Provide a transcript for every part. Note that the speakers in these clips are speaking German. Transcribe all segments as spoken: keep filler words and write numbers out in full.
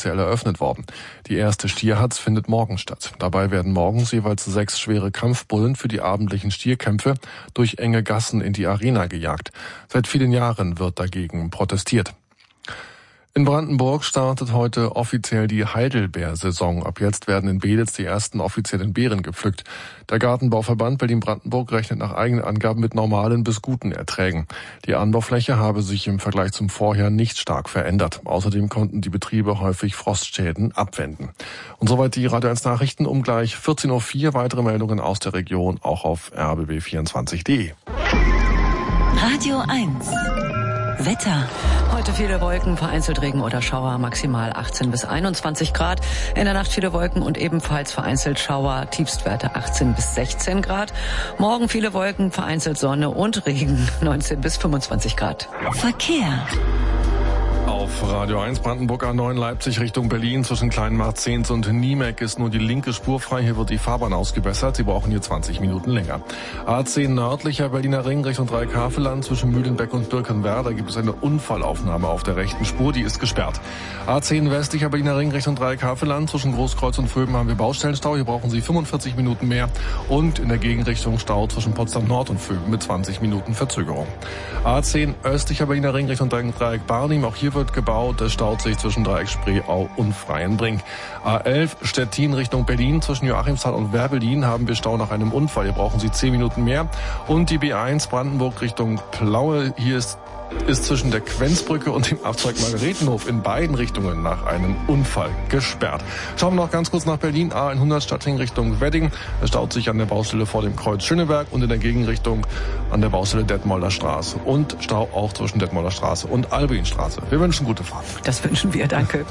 offiziell eröffnet worden. Die erste Stierhatz findet morgen statt. Dabei werden morgens jeweils sechs schwere Kampfbullen für die abendlichen Stierkämpfe durch enge Gassen in die Arena gejagt. Seit vielen Jahren wird dagegen protestiert. In Brandenburg startet heute offiziell die Heidelbeersaison. Ab jetzt werden in Beelitz die ersten offiziellen Beeren gepflückt. Der Gartenbauverband Berlin-Brandenburg rechnet nach eigenen Angaben mit normalen bis guten Erträgen. Die Anbaufläche habe sich im Vergleich zum Vorjahr nicht stark verändert. Außerdem konnten die Betriebe häufig Frostschäden abwenden. Und soweit die Radio eins Nachrichten um gleich vierzehn Uhr vier. Weitere Meldungen aus der Region auch auf r b b vierundzwanzig punkt de. Radio eins. Wetter. Heute viele Wolken, vereinzelt Regen oder Schauer, maximal achtzehn bis einundzwanzig Grad. In der Nacht viele Wolken und ebenfalls vereinzelt Schauer, Tiefstwerte achtzehn bis sechzehn Grad. Morgen viele Wolken, vereinzelt Sonne und Regen, neunzehn bis fünfundzwanzig Grad. Verkehr. Auf Radio eins Brandenburg A neun Leipzig Richtung Berlin zwischen Kleinmarzens und Niemek ist nur die linke Spur frei. Hier wird die Fahrbahn ausgebessert. Sie brauchen hier zwanzig Minuten länger. A zehn nördlicher Berliner Ring Richtung Dreieckhaveland zwischen Mühlenbeck und Birkenwerder gibt es eine Unfallaufnahme auf der rechten Spur. Die ist gesperrt. A zehn westlicher Berliner Ring Richtung Dreieckhaveland zwischen Großkreuz und Vöben haben wir Baustellenstau. Hier brauchen Sie fünfundvierzig Minuten mehr. Und in der Gegenrichtung Stau zwischen Potsdam Nord und Vöben mit zwanzig Minuten Verzögerung. A zehn östlicher Berliner Ring Richtung Dreieck Barnim. Auch hier wird gebaut. Es staut sich zwischen Dreieck Spreeau und Freienbrink. A elf Stettin Richtung Berlin. Zwischen Joachimsthal und Werbelin haben wir Stau nach einem Unfall. Hier brauchen Sie zehn Minuten mehr. Und die B eins Brandenburg Richtung Plaue. Hier ist ist zwischen der Quenzbrücke und dem Abzweig Margaretenhof in beiden Richtungen nach einem Unfall gesperrt. Schauen wir noch ganz kurz nach Berlin. A hundert Stadtring Richtung Wedding. Es staut sich an der Baustelle vor dem Kreuz Schöneberg und in der Gegenrichtung an der Baustelle Detmolder Straße. Und Stau auch zwischen Detmolder Straße und Albinstraße. Wir wünschen gute Fahrt. Das wünschen wir, danke.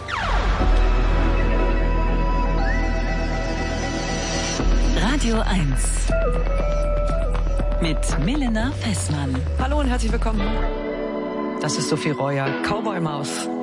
Radio eins. Mit Milena Fessmann. Hallo und herzlich willkommen. Das ist Sophie Reuer, Cowboy Maus.